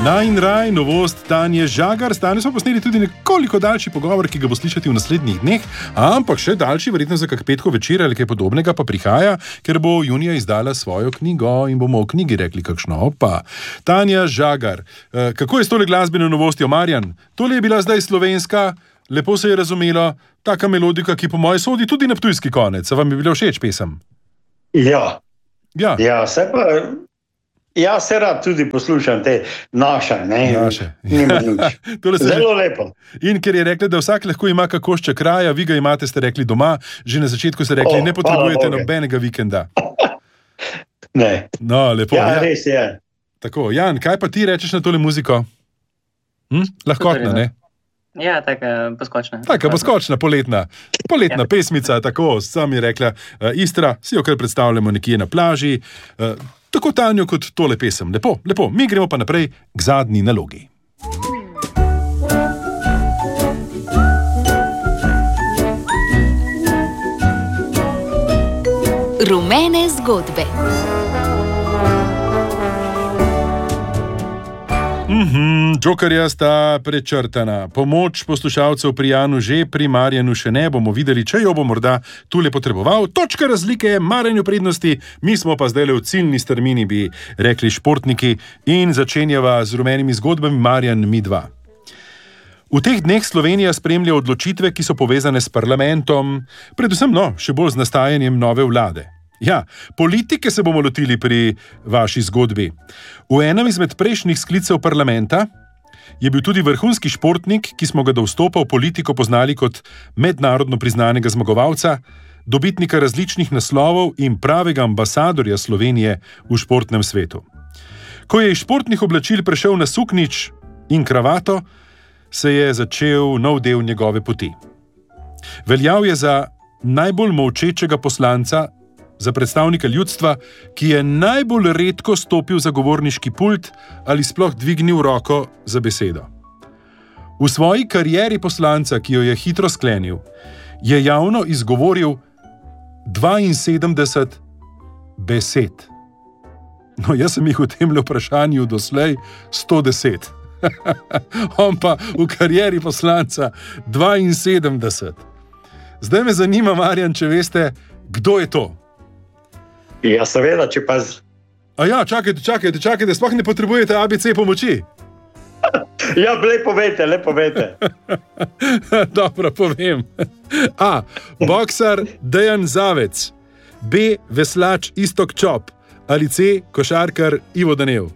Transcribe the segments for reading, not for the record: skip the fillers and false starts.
Najin raj, novost Tanje Žagar. S Tanjo smo posneli tudi nekoliko daljši pogovor, ki ga bo slišati v naslednjih dneh, ampak še daljši, verjetno za kak petkov večer ali kaj podobnega pa prihaja, ker bo junija izdala svojo knjigo in bomo o knjigi rekli kakšno. Opa. Tanja Žagar, kako je s tole glasbeno novostjo, Marjan? Tole je bila zdaj slovenska, lepo se je razumelo, taka melodika, ki po moje sodi tudi na ptujski konec. A vam je bilo všeč pesem? Ja, se pa... Ja, se rad tudi poslušam te naše, ne? Naše. Zelo lepo. In ker je rekla, da vsak lahko ima kakošček kraja, vi ga imate, ste rekli doma, že na začetku ste rekli, ne potrebujete nobenega vikenda. Ne. No, lepo. Ja, res je. Tako, Jan, kaj pa ti rečeš na tole muziko? Lahkotna, ne? Ja, taka poskočna. Taka poskočna, poletna pesmica, tako, sam je rekla Istra, si jo kar predstavljamo nekje na plaži, tako Tanjo kot tole pesem. Lepo, lepo. Mi gremo pa naprej k zadnji nalogi. Rumene zgodbe. Jokerja sta prečrtana. Pomoč poslušalcev pri Janu že, pri Marjanu še ne. Bomo videli, če jo bo morda tule potreboval. Točka razlike je Marjanu prednosti, mi smo pa zdaj v ciljni strmini, bi rekli športniki, in začenjava z rumenimi zgodbami. Marjan, mi dva. V teh dneh Slovenija spremlja odločitve, ki so povezane s parlamentom, predvsem še bolj z nastajanjem nove vlade. Ja, politike se bomo lotili pri vaši zgodbi. V enem izmed prejšnjih sklicev parlamenta je bil tudi vrhunski športnik, ki smo ga do vstopa v politiko poznali kot mednarodno priznanega zmagovalca, dobitnika različnih naslovov in pravega ambasadorja Slovenije v športnem svetu. Ko je iz športnih oblačil prešel na suknič in kravato, se je začel nov del njegove poti. Veljal je za najbolj molčečega poslanca, za predstavnika ljudstva, ki je najbolj redko stopil za govorniški pult ali sploh dvignil roko za besedo. V svoji karieri poslanca, ki jo je hitro sklenil, je javno izgovoril 72 besed. No, jaz sem jih v tem vprašanju doslej 110. On pa v karieri poslanca 72. Zdaj me zanima, Marjan, če veste, kdo je to? Ja, seveda, če pa... Čakajte, sploh ne potrebujete ABC pomoči. Ja, lepo vete. Dobro, povem. A. Boksar Dejan Zavec. B. Veslač Iztok Čop. Ali C. Košarkar Ivo Danev.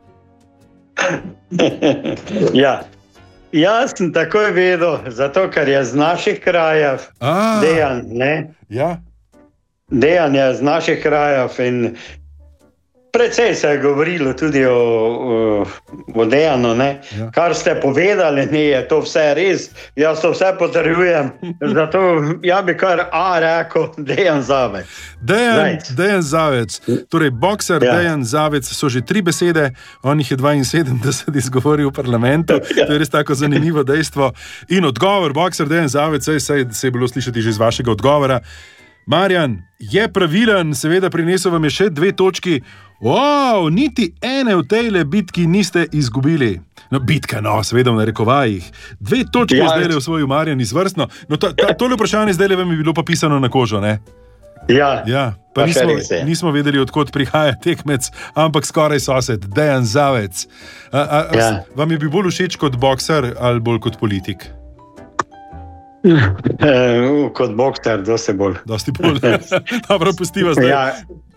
Ja, jaz sem takoj vedel, zato ker je z naših krajev Dejan, ne? Ja. Dejan je z naših krajev in precej se je govorilo tudi o Dejanu, ne? Ja. Kar ste povedali, ne, je to vse res, jaz to vse potrjujem, zato ja bi kar rekel Dejan Zavec. Dejan Zavec, torej boksar Dejan Zavec, so že 3 besede, on jih je 72 izgovoril v parlamentu, to je res tako zanimivo dejstvo. In odgovor, boksar Dejan Zavec, se je bilo slišati že iz vašega odgovora. Marjan, je pravilen, seveda prinesel vam je še 2 točki. Wow, niti ene v tejle bitki niste izgubili. No, bitka, seveda v narekovajih. 2 točke zdaj v svoju, Marjan, izvrstno. No, tole vprašanje zdaj vam je bilo pa pisano na kožo, ne? Ja, pa nismo vedeli, odkot prihaja tekmec, ampak skoraj sosed, Dejan Zavec. Vam je bil bolj všeč kot boksar ali bolj kot politik? Kot boksar, dosti bolj. Dobro, pustiva zdaj. Ja,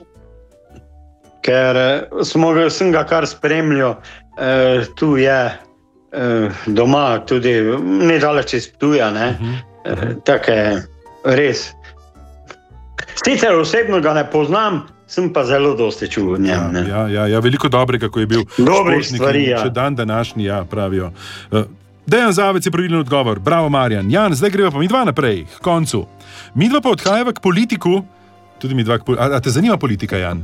ker sem ga kar spremljal, tu je doma, tudi nedaleč iz Ptuja, ne? Tako je res. Sicer osebno ga ne poznam, sem pa zelo dosti čul v njem. Ja, veliko dobrega, ko je bil športnik, še dan današnji, pravijo. Dejan Zavec je pravilen odgovor. Bravo, Marjan. Jan, zdaj greva pa mi dva naprej, k koncu. Mi dva pa odhajava k politiku. Tudi mi dva k politiku. A te zanima politika, Jan?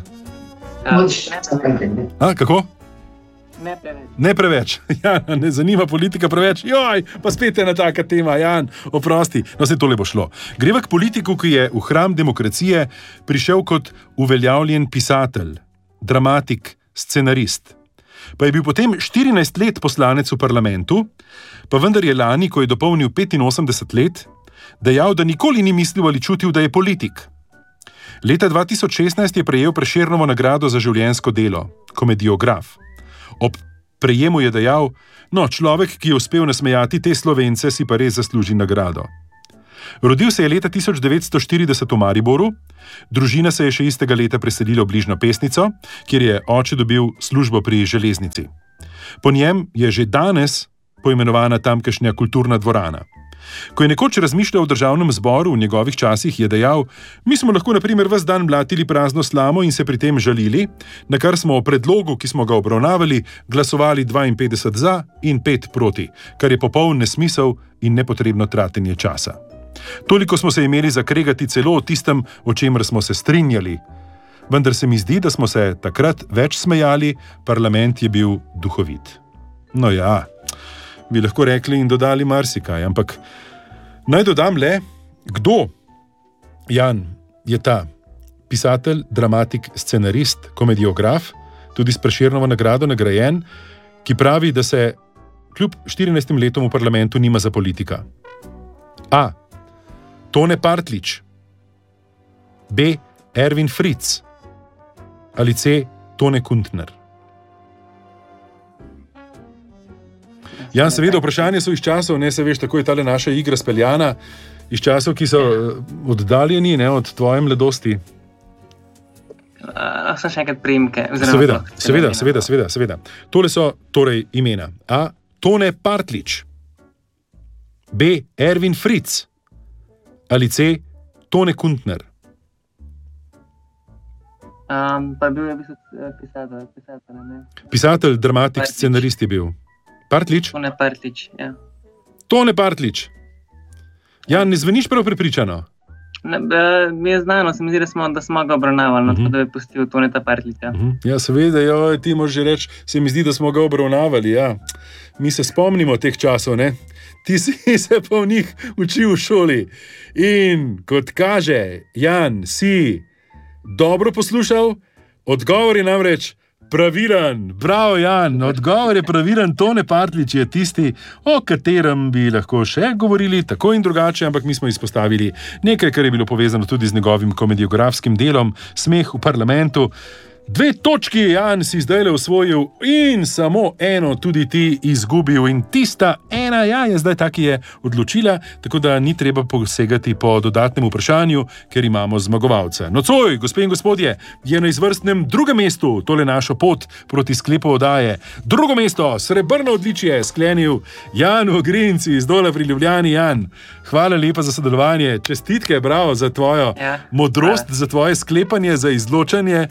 Kako? Ne preveč. Jan, ne zanima politika preveč. Joj, pa spet je ena taka tema, Jan, oprosti. No, se tole bo šlo. Greva k politiku, ki je v hram demokracije prišel kot uveljavljen pisatelj, dramatik, scenarist. Pa je bil potem 14 let poslanec v parlamentu, pa vendar je lani, ko je dopolnil 85 let, dejal, da nikoli ni mislil ali čutil, da je politik. Leta 2016 je prejel Prešernovo nagrado za življenjsko delo, komediograf. Ob prejemu je dejal, človek, ki je uspel nasmejati te Slovence, si pa res zasluži nagrado. Rodil se je leta 1940 v Mariboru, družina se je še istega leta preselila v bližnjo Pesnico, kjer je oče dobil službo pri železnici. Po njem je že danes poimenovana tamkajšnja kulturna dvorana. Ko je nekoč razmišljal o državnem zboru v njegovih časih, je dejal, mi smo lahko na primer ves dan mlatili prazno slamo in se pri tem žalili, na kar smo o predlogu, ki smo ga obravnavali, glasovali 52 za in 5 proti, kar je popoln nesmisel in nepotrebno tratenje časa. Toliko smo se imeli zakregati celo o tistem, o čemer smo se strinjali. Vendar se mi zdi, da smo se takrat več smejali, parlament je bil duhovit. No ja, bi lahko rekli in dodali marsikaj, ampak naj dodam le, kdo, Jan, je ta pisatelj, dramatik, scenarist, komediograf, tudi s Prešernovo nagrado nagrajen, ki pravi, da se kljub 14 letom v parlamentu nima za politika. A. Tone Partlič, B. Erwin Fritz ali C. Tone Kuntner. Jan, seveda, vprašanje so iz časov, se veš, tako je tale naša igra speljana, iz časov, ki so oddaljeni, od tvoje mladosti. So še enkrat priimke. Seveda. Tole so torej imena. A. Tone Partlič, B. Erwin Fritz ali C. Tone Kuntner. Pa bil je pisatelj, ne? Pisatelj, dramatik, Partlič. Scenarist je bil. Partlič? Tone Partlič, ja. Tone Partlič. Jan, ne zveniš prav prepričano? Mi je znano, se mi zdi, da smo ga obravnavali, tako da je pustil Toneta Partliča. Ja, seveda, ti moraš že reči, se mi zdi, da smo ga obravnavali, ja. Mi se spomnimo teh časov, ne? Ti si se pa v njih učil v šoli. In kot kaže, Jan, si dobro poslušal, odgovor je namreč pravilen. Bravo, Jan, odgovor je pravilen. Tone Partlič je tisti, o katerem bi lahko še govorili tako in drugače, ampak mi smo izpostavili nekaj, kar je bilo povezano tudi z njegovim komediografskim delom, Smeh v parlamentu. 2 točki, Jan, si zdajle osvojil in samo eno tudi ti izgubil. In tista ena, je zdaj ta, ki je odločila, tako da ni treba posegati po dodatnem vprašanju, ker imamo zmagovalca. Nocoj, gospe in gospodje, je na izvrstnem drugem mestu tole našo pot proti sklepu oddaje. Drugo mesto, srebrno odličje, sklenil Jan Ogrinc iz Dola pri Ljubljani. Jan, hvala lepa za sodelovanje, čestitke, bravo za tvojo modrost, za tvoje sklepanje, za izločanje,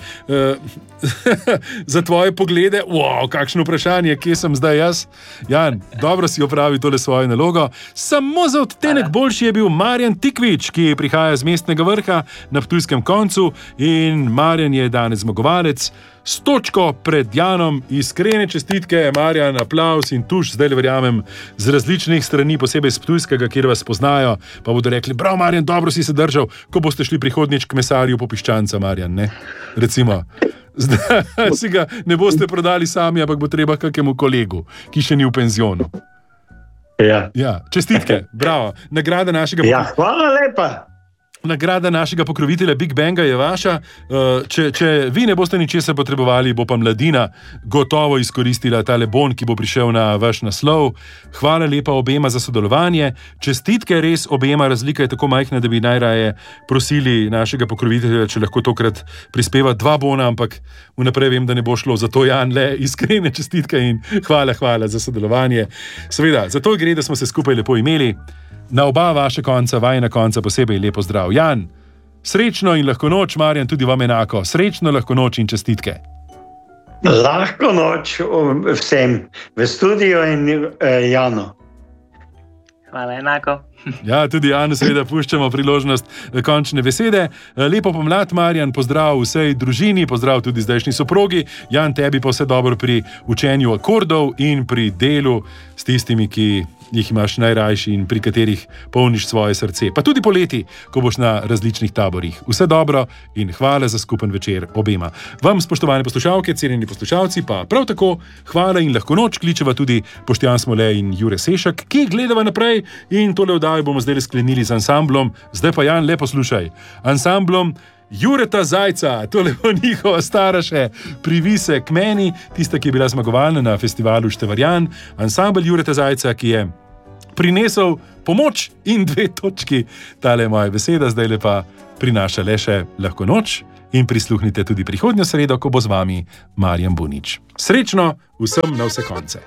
za tvoje poglede. Kakšno vprašanje, kje sem zdaj jaz? Jan, dobro si opravil tole svojo nalogo. Samo za odtenek boljši je bil Marjan Tikvič, ki prihaja z Mestnega Vrha na ptujskem koncu, in Marjan je danes zmagovalec. S točko pred Janom, iskrene čestitke, Marjan, aplavz in tuš, zdaj verjamem, z različnih strani, posebej z Ptujskega, kjer vas poznajo, pa bodo rekli, bravo Marjan, dobro si se držal, ko boste šli prihodnjič k mesarju po piščanca, Marjan, ne? Recimo. Zdaj si ga ne boste prodali sami, ampak bo treba kakemu kolegu, ki še ni v penzionu. Ja, čestitke, bravo. Nagrada našega... hvala lepa. Nagrada našega pokrovitelja Big Banga je vaša. Če vi ne boste ničesar potrebovali, bo pa Mladina gotovo izkoristila tale bon, ki bo prišel na vaš naslov. Hvala lepa obema za sodelovanje. Čestitke res obema, razlika je tako majhna, da bi najraje prosili našega pokrovitelja, če lahko tokrat prispeva 2 bona, ampak vnaprej vem, da ne bo šlo. Zato, Jan, le iskrene čestitke in hvala za sodelovanje. Seveda, zato gre, da smo se skupaj lepo imeli. Na oba vaše konca, vajina konca posebej lepo zdrav. Jan, srečno in lahko noč, Marjan, tudi vam enako. Srečno, lahko noč in čestitke. Lahko noč vsem v studiu in Janu. Hvala, enako. Ja, tudi Janu seveda puščamo priložnost končne besede. Lepo pomlad, Marjan, pozdrav vsej družini, pozdrav tudi zdajšnji soprogi. Jan, tebi pa vse dobro pri učenju akordov in pri delu s tistimi, ki jih imaš najrajši in pri katerih polniš svoje srce. Pa tudi poleti, ko boš na različnih taborih. Vse dobro in hvala za skupen večer obema. Vam, spoštovane poslušalke, cenjeni poslušalci, pa prav tako hvala in lahko noč kličeva tudi Boštjan Smole in Jure Sešak, ki gledava naprej in tole oddajo bomo zdaj sklenili z ansamblom. Zdaj pa Jan, lepo slušaj. Ansamblom Jureta Zajca, tole bo njihova stara še privise k meni, tista, ki je bila zmagovalna na festivalu Števarjan, ansambl Jureta Zajca, ki je prinesel pomoč in 2 točki. Tale je moja beseda, zdaj lepa prinaša le še lahko noč in prisluhnite tudi prihodnjo sredo, ko bo z vami Marjan Bunič. Srečno vsem na vse konce.